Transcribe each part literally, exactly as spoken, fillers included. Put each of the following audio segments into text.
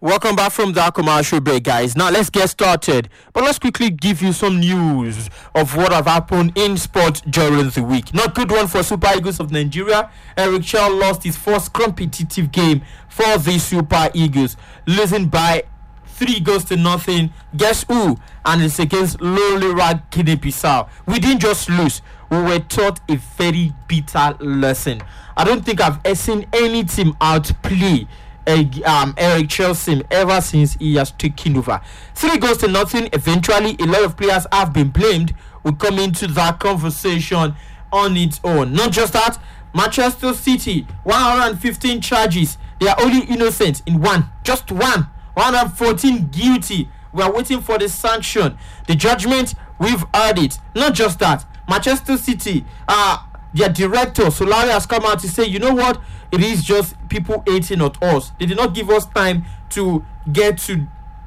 Welcome back from the commercial break, guys. Now let's get started. But let's quickly give you some news of what have happened in sport during the week. Not good one for Super Eagles of Nigeria. Eric Chell lost his first competitive game for the Super Eagles, losing by three goals to nothing. Guess who? And it's against Lowly Rag Guinea-Bissau. We didn't just lose. We were taught a very bitter lesson. I don't think I've seen any team outplay um, Eric Chelsea ever since he has taken over. Three goals to nothing. Eventually, a lot of players have been blamed. We'll come into that conversation on its own. Not just that, Manchester City, one hundred fifteen charges. They are only innocent in one. Just one. one hundred fourteen guilty. We are waiting for the sanction. The judgment, we've heard it. Not just that, Manchester City, uh, their director, Solari, has come out to say, you know what? It is just people hating on us. They did not give us time to get to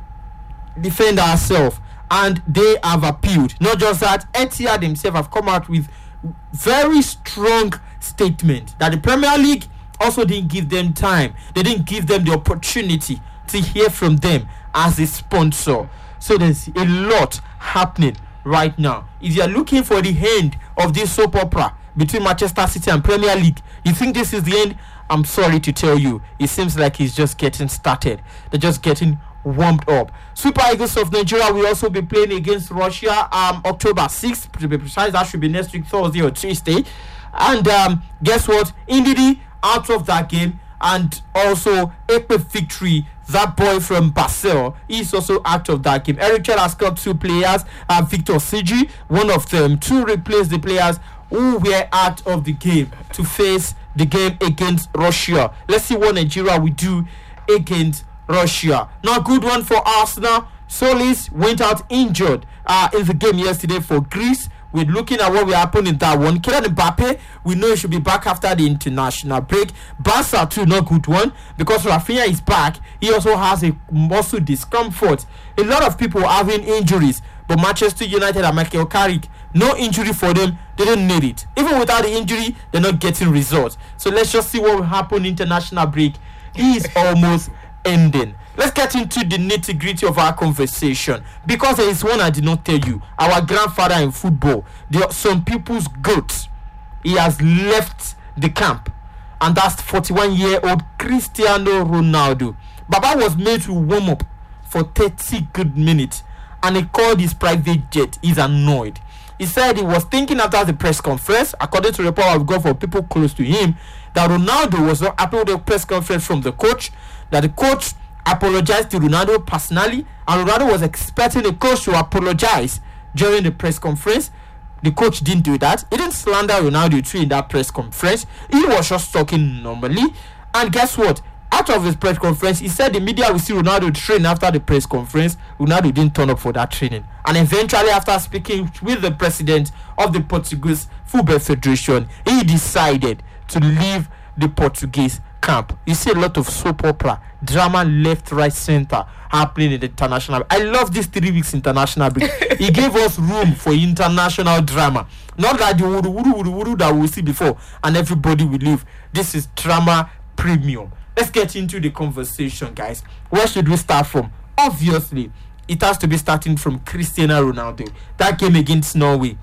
defend ourselves. And they have appealed. Not just that, Etihad themselves have come out with very strong statement that the Premier League also didn't give them time. They didn't give them the opportunity to hear from them as a sponsor. So there's a lot happening right now. If you're looking for the end of this soap opera between Manchester City and Premier League, you think this is the end? I'm sorry to tell you, it seems like it's just getting started. They're just getting warmed up. Super Eagles of Nigeria will also be playing against Russia um October sixth, to be precise. That should be next week, Thursday or Tuesday. And um guess what? Ndidi out of that game, and also Ekpe Victory, that boy from Basel, is also out of that game. Eric Chell has got two players, uh, Victor Siji, one of them, to replace the players who were out of the game to face the game against Russia. Let's see what Nigeria will do against Russia. Now, good one for Arsenal. Solis went out injured uh, in the game yesterday for Greece. We're looking at what will happen in that one. Kylian Mbappe, we know he should be back after the international break. Barca too, not good one, because Rafinha is back. He also has a muscle discomfort. A lot of people are having injuries, but Manchester United and Michael Carrick, no injury for them. They don't need it. Even without the injury, they're not getting results. So let's just see what will happen. International break is almost ending. Let's get into the nitty-gritty of our conversation, because there is one I did not tell you. Our grandfather in football, there are some people's goat. He has left the camp, and that's forty-one-year-old Cristiano Ronaldo. Baba was made to warm up for thirty good minutes, and he called his private jet. He's annoyed. He said he was thinking after the press conference, according to the report I've got for people close to him, that Ronaldo was not happy with the press conference from the coach, that the coach apologized to Ronaldo personally, and Ronaldo was expecting the coach to apologize during the press conference. The coach didn't do that. He didn't slander Ronaldo too in that press conference. He was just talking normally. And guess what? Out of his press conference, he said the media will see Ronaldo train after the press conference. Ronaldo didn't turn up for that training. And eventually, after speaking with the president of the Portuguese Football Federation, he decided to leave the Portuguese camp. You see a lot of soap opera, drama left, right, center happening in the international. I love this three weeks international break. He gave us room for international drama. Not like the wuru wuru wuru wuru that we see before and everybody will leave. This is drama premium. Let's get into the conversation, guys. Where should we start from? Obviously, it has to be starting from Cristiano Ronaldo. That game against Norway.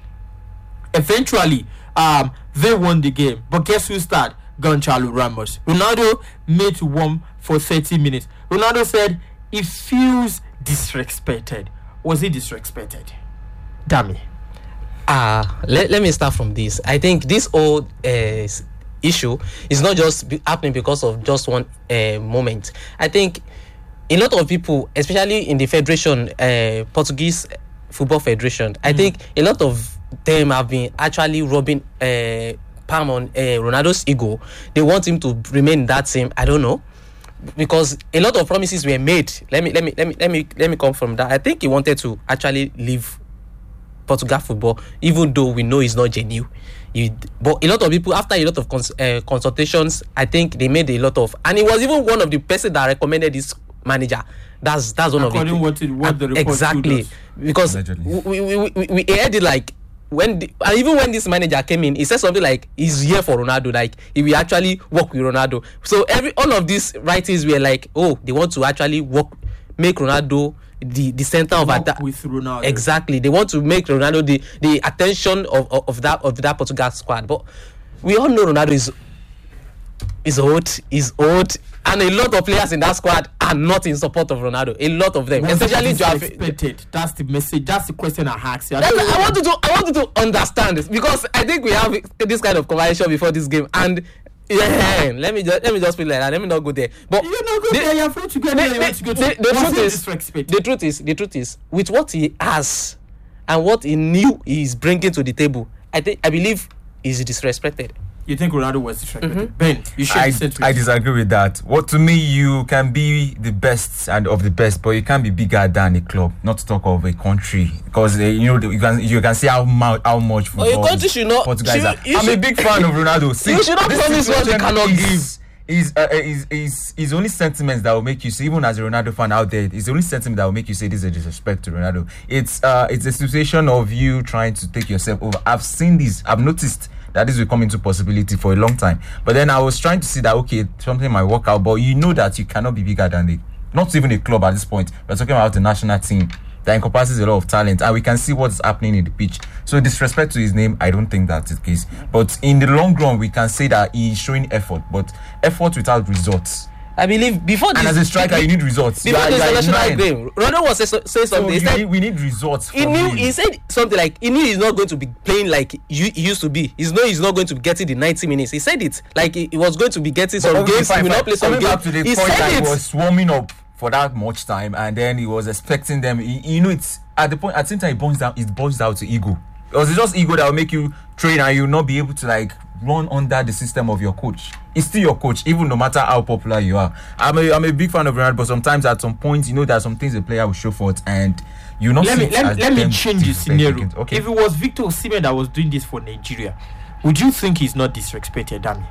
Eventually, um, they won the game. But guess who started? Gonçalo Ramos. Ronaldo made to warm for thirty minutes. Ronaldo said he feels disrespected. Was he disrespected? Dami. Uh, let, let me start from this. I think this whole uh, issue is not just be happening because of just one uh, moment. I think a lot of people, especially in the Federation, uh, Portuguese Football Federation, I mm. think a lot of them have been actually rubbing uh, palm on uh, Ronaldo's ego. They want him to remain in that team. I don't know, because a lot of promises were made. Let me let me let me let me let me come from that. I think he wanted to actually leave Portugal football, even though we know he's not genuine. He, but a lot of people, after a lot of cons- uh, consultations, I think they made a lot of, and he was even one of the person that recommended this manager. That's that's one According of the what, it, what the report exactly, because we we, we we we heard it like when the, and even when this manager came in, he said something like he's here for Ronaldo, like he will actually work with Ronaldo. So every all of these writings were like, oh, they want to actually work, make Ronaldo the the center of attack with Ronaldo. Exactly, they want to make Ronaldo the the attention of, of, of that of that Portugal squad. But we all know Ronaldo is is old, is old, and a lot of players in that squad are not in support of Ronaldo. A lot of them, Was especially Joao. Expected. That's the message. That's the question I asked. I, That's, I want you to I want you to understand this, because I think we have this kind of conversation before this game, and yeah, let me just let me just feel like that. Let me not go there. But you're not going there. You're afraid to go the, there. the, You want to go the, to. the Was truth it is, disrespect? the truth is, the truth is, with what he has and what he knew he's bringing to the table, I think I believe he's disrespected. You think Ronaldo was disrespected? Mm-hmm. Ben, you should I, listen to I it. disagree with that. What to me, you can be the best and of the best, but you can't be bigger than a club. Not to talk of a country, because uh, you know you can you can see how much how much football. your country should not- Portugal is should- at. you I'm a should- big fan of Ronaldo. See, You should not this promise what you situation cannot is, Is uh, is is is only sentiments that will make you see, even as a Ronaldo fan out there, it's only sentiment that will make you say this is a disrespect to Ronaldo. It's uh it's a situation of you trying to take yourself over. I've seen this. I've noticed that this will come into possibility for a long time. But then I was trying to see that, okay, something might work out, but you know that you cannot be bigger than the, not even a club at this point. We're talking about the national team that encompasses a lot of talent, and we can see what's happening in the pitch. So disrespect to his name, I don't think that's the case. But in the long run, we can say that he's showing effort, but effort without results. I believe before this, And as a striker, you need results. before You are- this you are international nine. game, Ronaldo was say, say So something. He you said need, we need results. he from knew him. he said something like he knew he's not going to be playing like he he used to be. He's know he's not going to be getting the ninety minutes. He said it like he, he was going to be getting some Okay, games. fine, He will fine. not play some Coming back games. to the He point said that it. he was warming up for that much time, and then he was expecting them. He, you know, it's at the point at the same time it boils down. It boils down to ego. Because it's just ego that will make you train, and you will not be able to like run under the system of your coach. It's still your coach, even no matter how popular you are. I'm a I'm a big fan of Ronaldo, but sometimes at some point, you know, there are some things the player will show forth, and you not. Let me see it let, as let me them change the disrespecting scenario. it. Okay. If it was Victor Osimhen that was doing this for Nigeria, would you think he's not disrespected, Dami?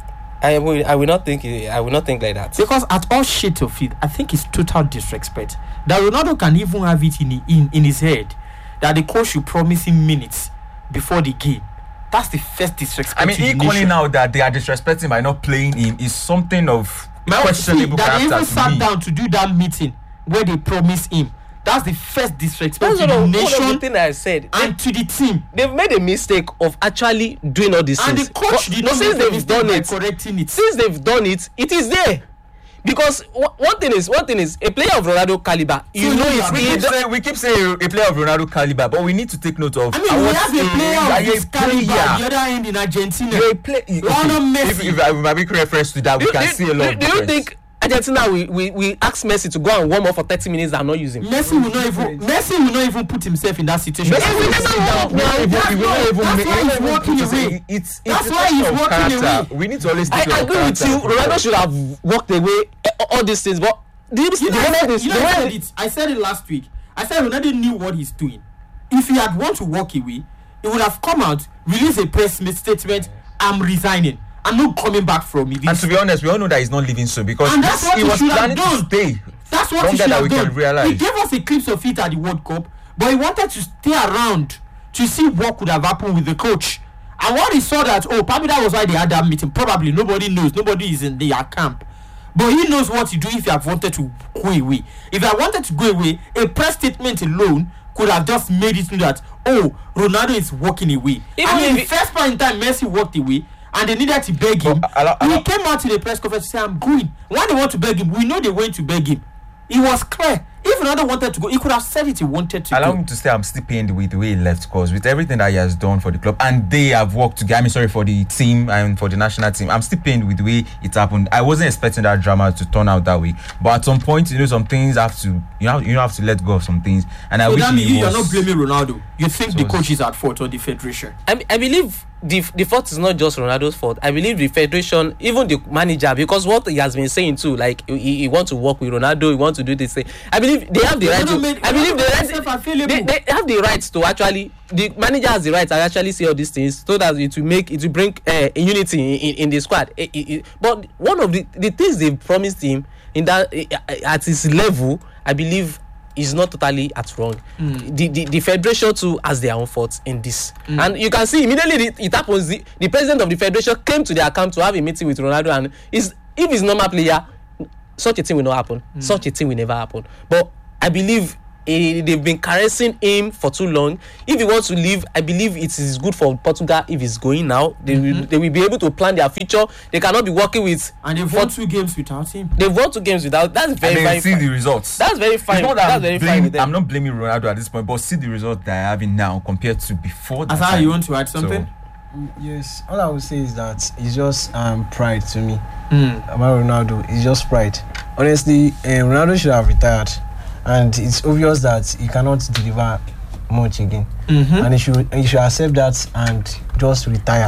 I will. I will not think. I will not think like that. Because at all shit of it, I think it's total disrespect. That Ronaldo can even have it in in, in his head that the coach should promise him minutes before the game. That's the first disrespect. I mean, to the equally nation. now that they are disrespecting by not playing him is something of My- questionable see, that they character even to sat me. down to do that meeting where they promised him. That's the first disrespect That's to one the of, one of the nation thing I said. and to the team. They've made a mistake of actually doing all these And things. the coach But- did but not since make a they've mistake done by it, correcting it. since they've done it, it is there. Because one one thing is, one thing is, a player of Ronaldo caliber, you So know, you it's are We he keep, do- saying, we keep saying a player of Ronaldo caliber, but we need to take note of. I mean, I we was have a a- player yeah, of this a caliber player. at the other end in Argentina. You're a play- okay, Lionel Messi. If, if I if I make reference to that, we Do- can do- see a lot do- of Do you difference. think Argentina we, we we ask Messi to go and warm up for thirty minutes and not use him? Messi will not even Messi will not even put himself in that situation. Messi will That's never why- walk now. that's He will why- not even that's make- why he will he's not walking even put his- away. It's, it's That's a why question he's of walking character. away. We need to always I take care of agree with character you. of football. Ronaldo should have walked away. eh, All these things, but the, You the know, I moment said, is you know the I moment said it. I said it last week. I said Ronaldo knew what he's doing. If he had want to walk away, he would have come out, release a press statement. I'm resigning. I'm not coming back from it. And to be honest, we all know that he's not leaving soon because And that's what he he was should have planning to done. stay. That's what he longer should than have we done. can realize. He gave us a clips of it at the World Cup, but he wanted to stay around to see what could have happened with the coach. And when he saw that, oh, probably that was why they had that meeting. Probably nobody knows. Nobody is in their camp. But he knows what to do if he had wanted to go away. If he had wanted to go away, a press statement alone could have just made it know that, oh, Ronaldo is walking away. Even I mean, if the first point in time, Messi walked away, and they needed to beg him. But, allow- he allow- came out to the press conference to say, I'm going. When they want to beg him, we know they went to beg him. It was clear. If Ronaldo wanted to go, he could have said it he wanted to Allow go. me to say I'm still pained with the way he left, because with everything that he has done for the club and they have worked together, I mean, sorry, for the team and for the national team, I'm still pained with the way it happened. I wasn't expecting that drama to turn out that way, but at some point, you know, some things have to, you know, you have to let go of some things. And I So wish that means he you are was, not blaming Ronaldo. You think So the it's- coach is at fault or the federation? I, I believe the the fault is not just Ronaldo's fault. I believe the federation, even the manager, because what he has been saying too, like he, he wants to work with Ronaldo, he wants to do this thing. I believe they have the right to. Ronaldo made- I believe Ronaldo they, made right, himself available. they they have the right to actually. The manager has the right to actually say all these things so that it will make it will bring uh, unity in, in, in the squad. Eh, eh, eh, But one of the the things they promised him in that eh, eh, at his level, I believe is not totally at wrong. Mm. The, the the federation too has their own faults in this, mm. and you can see immediately it, it happens. The, the president of the federation came to their camp to have a meeting with Ronaldo, and is if he's normal player, such a thing will not happen. Mm. Such a thing will never happen. But I believe eh, they've been caressing him for too long. If he wants to leave, I believe it is good for Portugal if he's going now. They mm-hmm. will they will be able to plan their future. They cannot be working with. And they've won two games without him. They've won two games without. That's very and very. see fine. the results. That's very fine. It's not That's that very I'm, fine blame, with them. I'm not blaming Ronaldo at this point, but see the result they're having now compared to before. As how you want to add something? So, Yes, all I would say is that it's just um, pride to me. Mm. About Ronaldo, it's just pride. Honestly, uh, Ronaldo should have retired, and it's obvious that he cannot deliver much again. Mm-hmm. And he should he should accept that and just retire.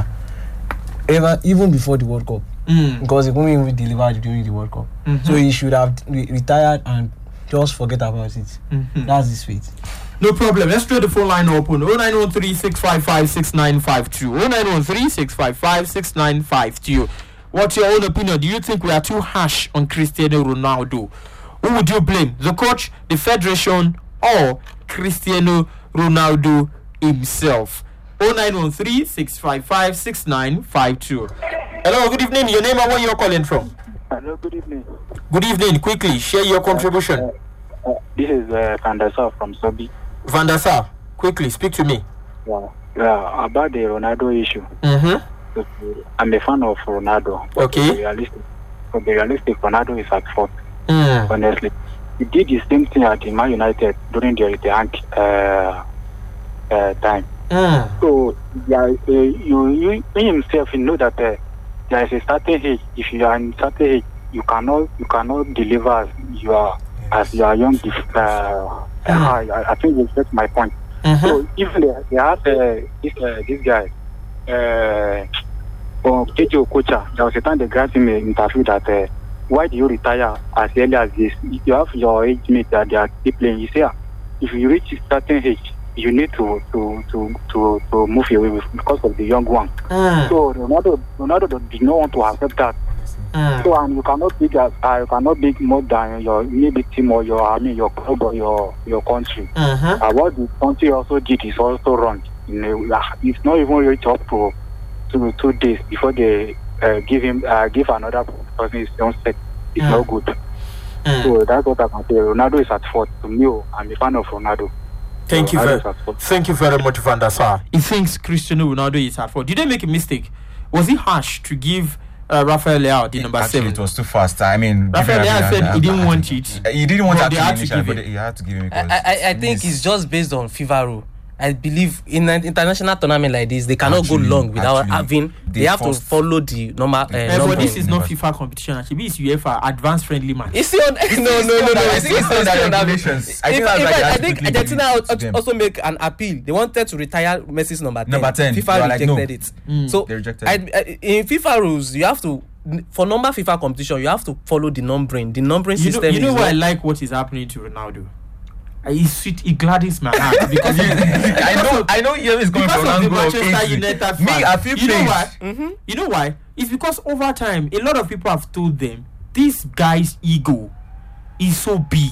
Ever even before the World Cup, Mm. because he couldn't even deliver during the World Cup. Mhm. So he should have re- retired and just forget about it. Mhm. That's his fate. No problem. Let's throw the phone line open. oh nine one three, six five five, six nine five two. oh nine one three, six five five, six nine five two. What's your own opinion? Do you think we are too harsh on Cristiano Ronaldo? Who would you blame? The coach, the federation, or Cristiano Ronaldo himself? oh nine one three, six five five, six nine five two. Hello, good evening. Your name and where you're calling from? Hello, good evening. Good evening. Quickly, share your contribution. Uh, uh, this is uh, Kandasa from Sobi. Van der Sar, quickly, speak to me. Yeah. Yeah, about the Ronaldo issue. Mm-hmm. I'm a fan of Ronaldo. But Okay. To be realistic, to be realistic, Ronaldo is at fault. Mm. Honestly, he did the same thing at the Man United during the Tank uh, uh, time. Mm. So, yeah, uh, you, you in himself, you know that uh, there is a certain age. If you are in certain age, you cannot you cannot deliver as you are as you are young. Uh, uh, I, I think you get my point. Mm-hmm. So even they, they have uh, this uh, this guy, uh, oh, K J Okocha. There was a time they granted him an interview that uh, why do you retire as early as this? If you have your age mate that they are still playing, you say, ah, if you reach a certain age, you need to to to to, to move away with because of the young one. Mm. So Ronaldo Ronaldo did not want to accept that. Mm. So and you cannot be that uh, you cannot be more than your maybe team or your I mean your club or your your country. Mm-hmm. Uh, what the country also did is also wrong. You know, it's not even reached up to to two days before they uh, give him uh, give another person his own set. It's Mm. not good. Mm. So that's what I can say. Ronaldo is at fault. To me, I'm a fan of Ronaldo. Thank So you Ronaldo very is at fault. thank you very much, Van der Sar. He thinks Cristiano Ronaldo is at fault. Did they make a mistake? Was it harsh to give uh, Rafael Leao the number actually, seven? it was too fast. I mean, Rafael giving Leao Rafinha said that- he didn't that- want it. He didn't want But it they had to initially, give but it. he had to give him. I, because I, I think it's- it's just based on FIFA rule. I believe in an international tournament like this, they cannot Actually- go long without actually, having. They, they have to forced- follow the normal. Uh, Eh, but numbering. this is not Never. FIFA competition. Actually, it's UEFA advanced friendly match. Is he on? No, no, no, no. I think it's still under regulations. I In think fact, that's in like fact, I that's think quickly Argentina given to al- them. also make an appeal. They wanted to retire Messi's number ten. Number ten. They FIFA were like, no. rejected it. Mm. So They rejected I, it. I, in FIFA rules, you have to for number FIFA competition, you have to follow the numbering. The numbering You know, system. you know is why I not- like what is happening to Ronaldo? Uh, He's sweet. He gladdens my heart because of, I know, I know. Here is going because from of the angle of Manchester age. United Me, fans. I feel You know pain. why? Mm-hmm. You know why? It's because over time, a lot of people have told them this guy's ego is so big,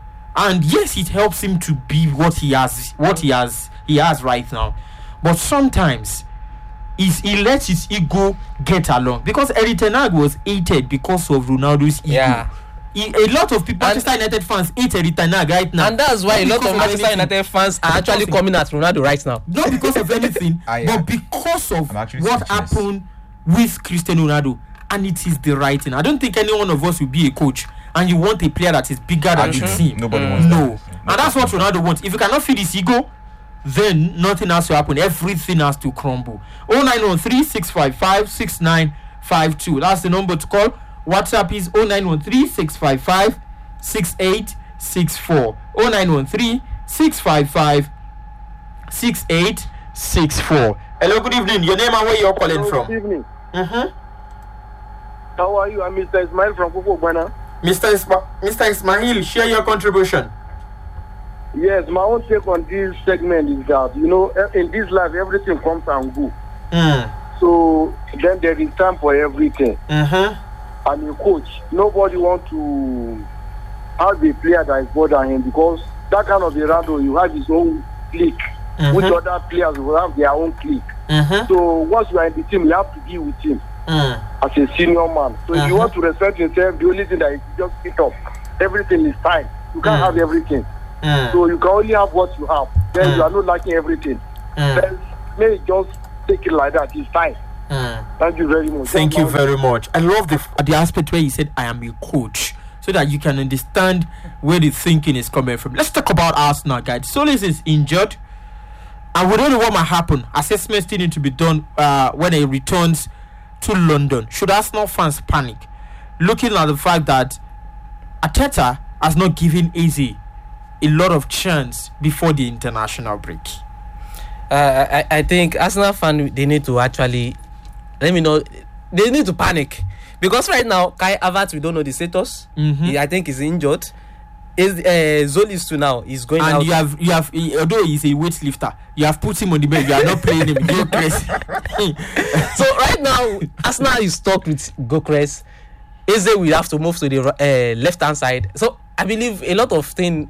and yes, it helps him to be what he has, what he has, he has right now. But sometimes, is he lets his ego get along because Erik ten Hag was hated because of Ronaldo's ego. Yeah. He, a lot of people, And- Manchester United fans, hate Erik ten Hag right now. And that's why a Not lot because of Manchester anything. United fans are actually Because- coming at Ronaldo right now. Not because of anything, I- but because of I'm actually what speechless. happened with Cristiano Ronaldo, and it is the right thing. I don't think any one of us will be a coach and you want a player that is bigger than the Actually, team. nobody Mm. wants No, that. and that's what Ronaldo wants. If you cannot feed his ego, then nothing has to happen. Everything has to crumble. oh nine one three, six five five, six nine five two. That's the number to call. WhatsApp is oh nine one three, six five five, six eight six four. oh nine one three, six five five, six eight six four. Hello, good evening. Your name and where you're calling Hello, from? Good evening. Mm-hmm. How are you? I'm Mister Ismail from Koko Bana. Mister Isma- Mister Ismail, share your contribution. Yes, my own take on this segment is that, you know, e- in this life, everything comes and goes. Mm. So then there is time for everything. Mm-hmm. And a coach, nobody wants to have a player that is better than him because that kind of Ronaldo, you have his own clique, Mhm. which other players will have their own clique. Mhm. So once you are in the team, you have to be with him Mm. as a senior man. So if you Mhm. want to respect yourself, the only thing that you just pick up, everything is fine. You can't Mm. have everything. Mm. So you can only have what you have. Then Mm. you are not lacking everything. Mm. Then may just take it like that. It's fine. Mm. Thank you very much. Thank That's you my- very much. I love the the aspect where he said, "I am a coach," so that you can understand where the thinking is coming from. Let's talk about Arsenal, guys. Solis is injured, and we don't know what might happen. Assessments still need to be done uh, when he returns to London. Should Arsenal fans panic, looking at the fact that Arteta has not given Eze a lot of chance before the international break? Uh, I, I think Arsenal fan they need to actually let me know they need to panic because right now Kai Havertz we don't know the status. Mhm. He, I think he's injured. Is uh, Zolis to now he's going And out. you have you have he- although he's a weightlifter, you have put him on the bench. You are not playing him. You're crazy. So right now Arsenal is stuck with Gokres. Eze will have to move to the uh, left hand side. So I believe a lot of things.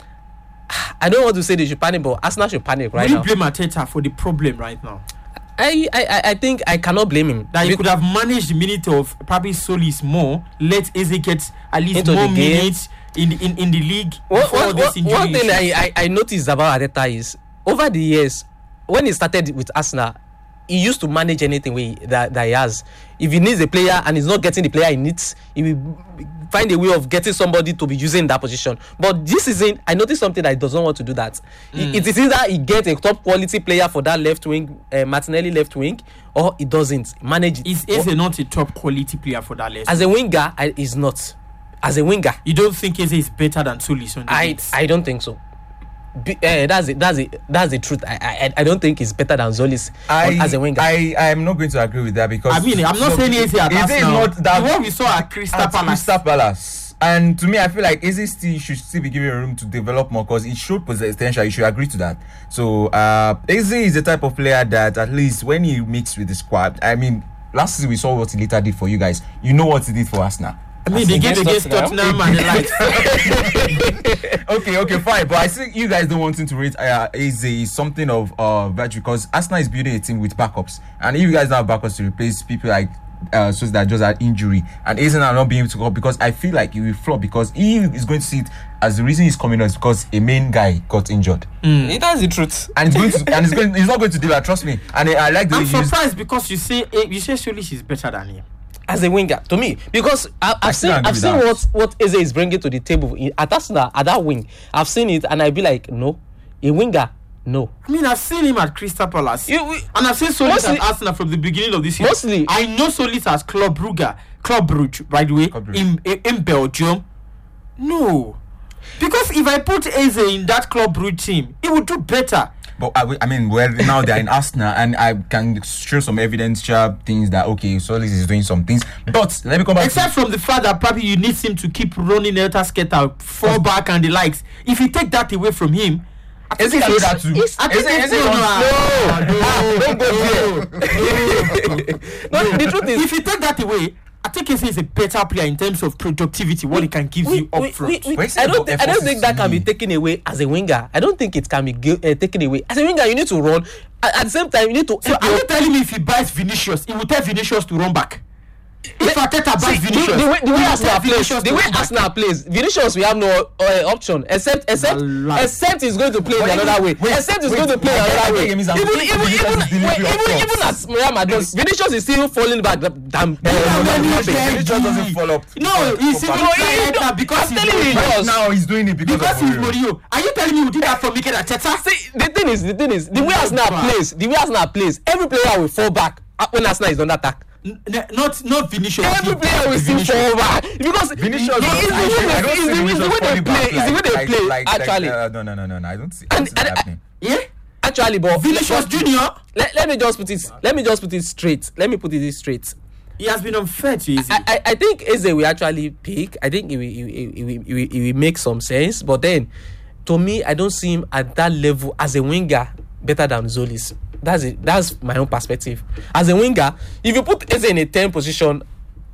I don't want to say they should panic, but Arsenal should panic right Will you now. blame Arteta for the problem right now? I, I I- I think I cannot blame him. That you Be- could have managed the minute of probably Solis more, let Eze get at least Into more the game. minutes in the in, in the league One, before one, this one, injury. one thing issue. I, I, I noticed about Arteta is over the years when he started with Arsenal, he used to manage anything we, that, that he has. If he needs a player and he's not getting the player he needs, he will find a way of getting somebody to be using that position. But this season, I noticed something that he does not want to do that. It- it is either he gets a top quality player for that left wing, uh, Martinelli left wing, or he doesn't manage it. Is Eze not a top quality player for that list? As a winger, I, he's not. As a winger, You don't think Eze is better than Solis on the I Leeds? I don't think so. Be, uh, that's it. That's it. That's the truth. I I, I don't think he's better than Zolis I, as a winger. I I am not going to agree with that because I mean, I'm not so- saying Eze at Eze is Arsenal. not that The one we saw at Crystal at Palace. Crystal Palace. And to me, I feel like Eze still should still be given room to develop more because it showed potential. You should agree to that. So uh, Eze is the type of player that at least when he mixed with the squad, I mean, last season we saw what he later did for you guys. You know what he did for Arsenal. I mean, they gave Against against Tottenham Tottenham. and the likes. okay, okay, fine. But I think you guys don't want him to rate uh, Eze is something of uh, virtue because Arsenal is building a team with backups. And if you guys don't have backups to replace people like uh, so that just had injury and Eze now not being able to go because I feel like he will flop because he is going to see it as the reason he's coming out is because a main guy got injured. That's the truth. And he's going to and he's going he's not going to do that, trust me. And I, I like the I'm way he used surprised because you say eh, you say Solis is better than him. As a winger, to me, because I, I've still seen agree I've with seen that. what what Eze is bringing to the table in, at Arsenal at that wing. I've seen it and I be like, no, a winger, no. I mean, I've seen him at Crystal Palace. You- we- and I've seen Solis Mostly- at Arsenal from the beginning of this year. Mostly- I know Solis as Club Brugge, Club Brugge, by the way, Club Brugge. in, in in Belgium. No, because if I put Eze in that Club Brugge team, he would do better. But I, I mean, well, now they're in Arsenal, and I can show some evidential things that okay, Solis is doing some things. But let me come back. Except to, from the fact that probably you need him to keep running Elter Skater, fall back and the likes. If you take that away from him, I think Eze can do it's- that too. it's- I think Eze- it's- Eze no, don't- no, no, no, no, No, the truth is, If you take that away, I think Eze is a better player in terms of productivity, what he can give we, you up we, front. we, we, But it's I don't about think, I don't efforts think that to can be me. taken away as a winger. I don't think it can be gi- uh, taken away as a winger. You need to run at, at the same time. You need to. So are you telling me if he buys Vinicius, he will tell Vinicius to run back? If Arteta buys See, the, Vinicius, the way, the way he will Arsenal tell plays, Vinicius the to way run back. Arsenal plays, Vinicius we have no uh, option except except A lie. except he's going to play But the even- another way. wait, except he's wait, going to play wait, another wait, way. wait, Even wait, even wait, even wait, even, wait, wait, even, wait, even as Real Madrid, Vinicius is still falling back than. than No, no, no, Vinicius no, Vinicius doesn't fall up. No, he's even But trying that because I'm he's telling you, Mourinho. he does. now he's doing it because, Because of he's Mourinho. Mourinho. Are you telling me we did that for Mikel Arteta? See, the thing is, the thing is, the way Arsenal Wow. plays, the way Arsenal plays, every player will fall back uh, when Arsenal is on attack. N- n- not not Vinicius. Every player will still Vinicius. fall back because Vinicius, it- it's the I, way I they- don't it's see the way- it's the Vinicius way they falling play. back It's the way like- they like- play. like- like, Actually, uh, no, no, no, no, no. I don't see, I and, don't see that and, happening. Yeah. actually, but Vinicius Junior. Let, let me just put it. Let me just put it straight. Let me put it straight. He has been unfair to Eze. I, I, I think Eze will actually pick. I think it will, it, will, it, will, it, will, it will make some sense. But then, to me, I don't see him at that level as a winger better than Zolis. That's it. That's my own perspective. As a winger, if you put Eze in a ten position,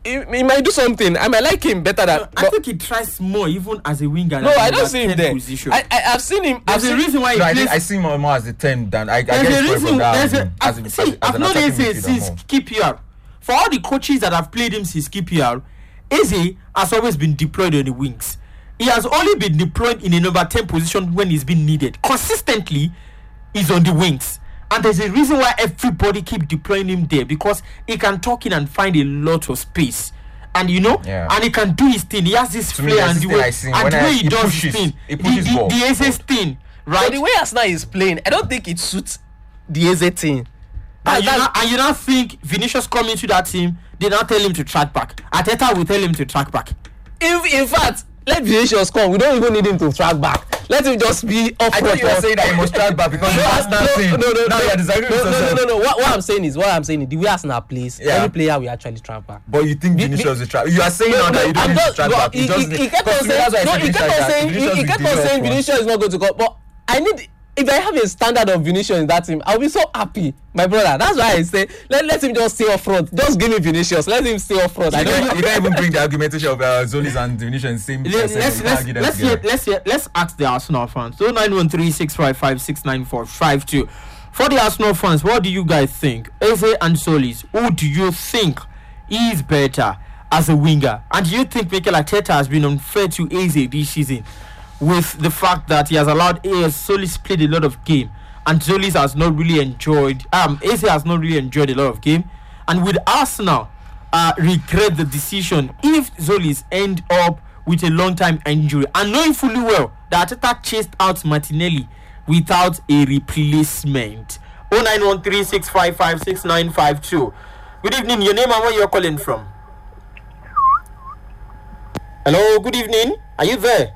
he, he might do something. I might like him better than. No, I think he tries more even as a winger. No, than I in don't that see him tenth there. Position. I, I I've seen him. I've There's a seen, reason why he No, I, plays. think, I see him more, more as a ten than I, I There's get a it reason. from that There's a, as, I've, as, see, as, as I've an known attacking Eze midfielder since more. K P R. For all the coaches that have played him since K P R, Eze has always been deployed on the wings. He has only been deployed in a number ten position when he's been needed. Consistently, he's on the wings. And there's a reason why everybody keep deploying him there, because he can talk in and find a lot of space. And you know, Yeah. and he can do his thing. He has this To me, flair that's and the the thing way, I see. and When the I- way he, he does pushes- his thing. he pushes the, the, ball. the Eze's thing, right? but the way Arsenal is playing, I don't think it suits the Eze team. And you, That- now, and you now think Vinicius come into that team, they now tell him to track back. Ateta will tell him to track back. In, in fact, let Vinicius come. We don't even need him to track back. Let him just be up I thought you were saying that he must track back because the Arsenal no, team. no, no, now no, you're disagreeing no, with no, no, yourself. no, no. What, what I'm saying is, what I'm saying is, the way Arsenal plays, Yeah. every player will actually track back. But you think Be- Vinicius be- is track? You are saying No, now no, that you don't I'm need to just- track but back. he, You just he, he kept on because saying, that's why I no, said he this kept like on that. saying, he, Vinicius he will kept do on it saying for us. Vinicius is not going to come. But I need, if I have a standard of Vinicius in that team, I'll be so happy, my brother. That's why I say, let, let him just stay up front. Just give me Vinicius. Let him stay up front. I You don't. can't, you can't even bring the argumentation of uh, Zolis and Vinicius in the same Let's person. let's You can't let's argue them let's, hear, together. let's hear, let's ask the Arsenal fans. So nine one three six five five six nine four five two. For the Arsenal fans, what do you guys think? Eze and Solis, who do you think is better as a winger? And do you think Mikel Arteta has been unfair to Eze this season, with the fact that he has allowed Eze Solis played a lot of game, and Solis has not really enjoyed um Eze has not really enjoyed a lot of game, and with Arsenal uh, regret the decision if Solis end up with a long time injury, and knowing fully well that Arteta chased out Martinelli without a replacement. oh nine one three six five five six nine five two. Good evening, your name and where you're calling from. Hello, good evening. Are you there?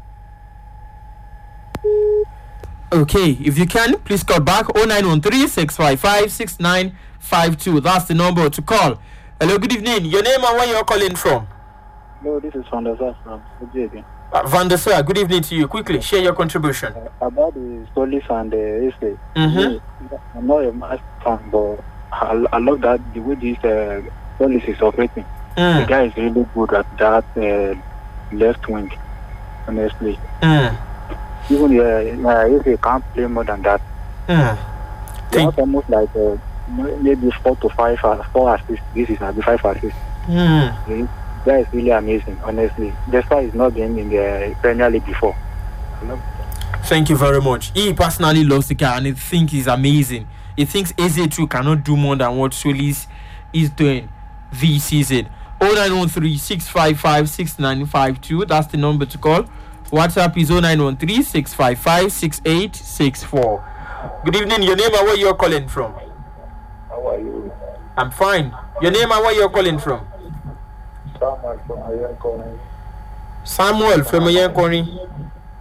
Okay, if you can, please call back oh nine one three six five five six nine five two. That's the number to call. Hello, good evening. Your name and where you're calling from. No, this is Van der Sar from Fuji again. Uh, Van der Sar, good evening to you. Quickly, share your contribution. About the Solis and the Eze. Mhm. I'm not a mass fan, but I, I love that the way this uh, Solis is operating. The Mm. guy is really good at that uh, left wing, honestly. Mm. Even uh, uh, if he can't play more than that, Mm. that's almost like uh, maybe four to five, uh, four assists. This is maybe five assists. Mm. The guy is really amazing, honestly. That's why he's not been in the Premier League before. I love Thank you very much. He personally loves the guy and he thinks he's amazing. He thinks Eze too cannot do more than what Solis is doing this season. oh nine one three six five five six nine five two. That's the number to call. WhatsApp is oh nine one three six five five six eight six four. Good evening. Your name and where you're calling from. How are you? I'm fine. Your name and where you're calling from. Someone from Ayanko. Samuel from Oyenkoni.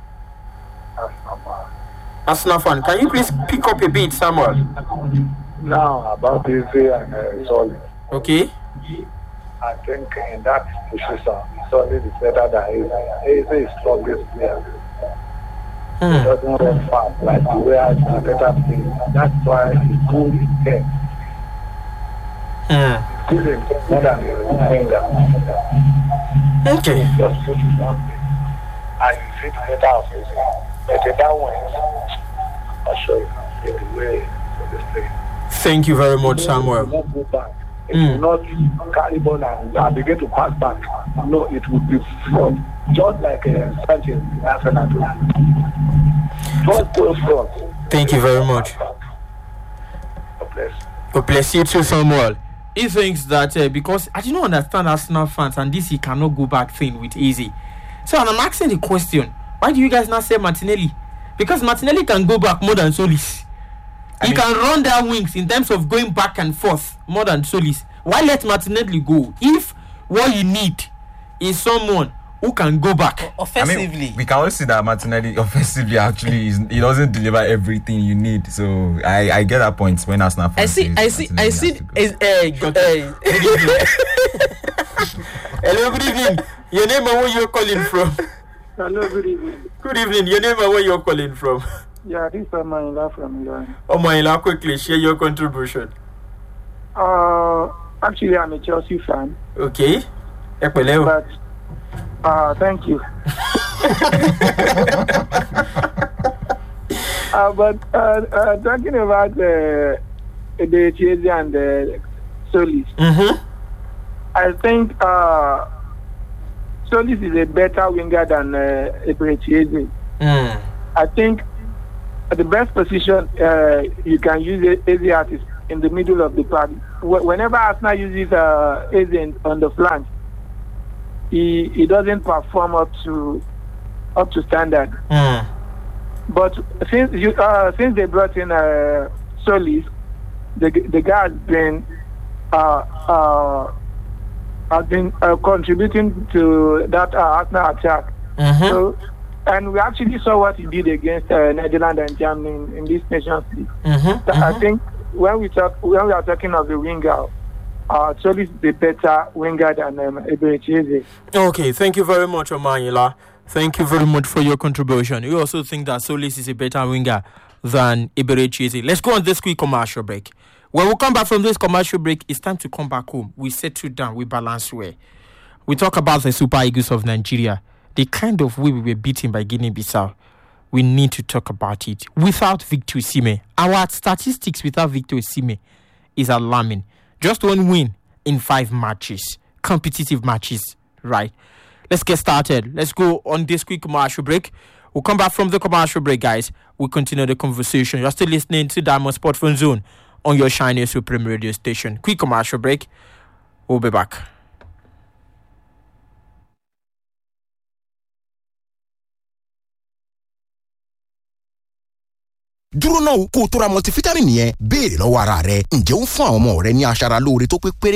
Arsenal fan. Can you please pick up a bit, Samuel? Now, about Eze and uh, Solis. Okay. I think in that position, Solis is better than Eze. Eze is strongest player. He Hmm. doesn't run fast like the way Arteta plays. That's why he's good in ten. Hmm. He's a more than a winger. Okay. Just put it on there. And you fit better of Eze. But if that one, I'll show you in the way of the play. Thank you very much, It Samuel. will not go back. It Mm. will not carry ball and, and begin to pass back. No, it will be front. Just like uh, Sanchez in Arsenal. Just go front. Thank you very much. God bless. God bless you too, Samuel. He thinks that uh, because I do not understand Arsenal fans and this he cannot go back thing with Easy. So and I'm asking the question, why do you guys not say Martinelli? Because Martinelli can go back more than Solis. He mean- can run their wings in terms of going back and forth more than Solis. Why let Martinelli go if what you need is someone who can go back? I mean, Offensively, we can also see that Martinelli offensively actually is, he doesn't deliver everything you need. So I, I get that point when Arsenal I fans see, say I see, I Martinelli see. has to go. Uh, uh, Hello, good evening. Your name and where you're calling from? Hello, good evening. Good evening. Your name and where you're calling from? Yeah, this is Manila from Iran. Oh my, quickly share your contribution. Uh, actually, I'm a Chelsea fan. Okay. Ẹ pẹ̀lẹ́ o. But uh, thank you. uh, but uh, uh, talking about uh, the Chelsea and the Solis, Mm-hmm. I think uh, Solis is a better winger than uh, Eberechieze. Mm. I think the best position uh, you can use Eze at is in the middle of the park. Wh- Whenever Arsenal uses uh, Eze on the flank, he he doesn't perform up to up to standard. Mm. But since you uh, since they brought in uh, Solis, the the guy has been uh, uh, has been uh, contributing to that uh, Arsenal attack. Mm-hmm. So, and we actually saw what he did against uh, Netherlands and Germany in, in this Nations League. Mm-hmm. So I think when we talk when we are talking of the winger, uh, Solis is a better winger than um, Eberechieze. Okay, thank you very much, Omanyila. Thank you very much for your contribution. You also think that Solis is a better winger than Eberechieze. Let's go on this quick commercial break. When we come back from this commercial break, it's time to come back home. We settle down, we balance well. We talk about the Super Eagles of Nigeria, the kind of way we were beaten by Guinea-Bissau. We need to talk about it. Without Victor Osimhen, our statistics without Victor Osimhen is alarming. Just one win in five matches, competitive matches, right? Let's get started. Let's go on this quick commercial break. We'll come back from the commercial break, guys. We'll continue the conversation. You're still listening to Diamond Sport Phone Zone on your Shiny Supreme radio station. Quick commercial break. We'll be back. dúró náà kó o tó ra multivitamin yẹn béèrè lọ́wọ́ ara rẹ ǹjẹ́ ó ń fún àwọn ọmọ rẹ ní aṣara lóore tó pé péré